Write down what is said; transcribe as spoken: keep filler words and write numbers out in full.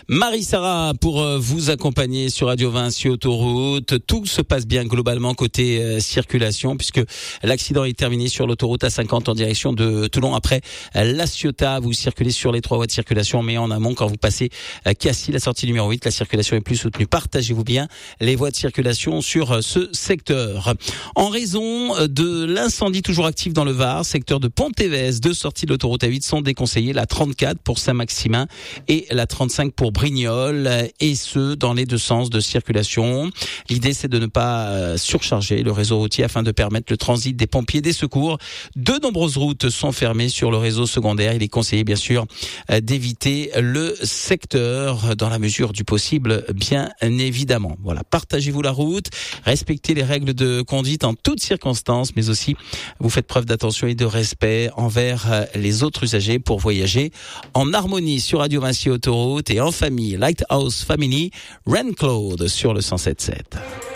Marie-Sarah pour vous accompagner sur Radio Vinci Autoroute. Tout se passe bien globalement côté euh, circulation puisque l'accident est terminé sur l'autoroute A cinquante en direction de Toulon. Après La Ciotat, vous circulez sur les trois voies de circulation, mais en amont quand vous passez euh, Cassis, la sortie numéro huit, la circulation est plus soutenue. Partagez-vous bien les voies de circulation sur euh, ce secteur. En raison de l'incendie toujours actif dans le Var, secteur de Pontévez, deux sorties de l'autoroute A huit sont déconseillées, la trente-quatre pour Saint-Maximin et la trente-cinq pour Brignoles, et ce dans les deux sens de circulation. L'idée c'est de ne pas surcharger le réseau routier afin de permettre le transit des pompiers, des secours. De nombreuses routes sont fermées sur le réseau secondaire. Il est conseillé bien sûr d'éviter le secteur dans la mesure du possible, bien évidemment. Voilà, partagez-vous la route, respectez les règles de conduite en toutes circonstances, mais aussi vous faites preuve d'attention et de respect envers les autres usagers pour voyager en harmonie sur Radio Vinci Autoroute et en famille. Lighthouse Family, Ren Claude sur le cent sept sept.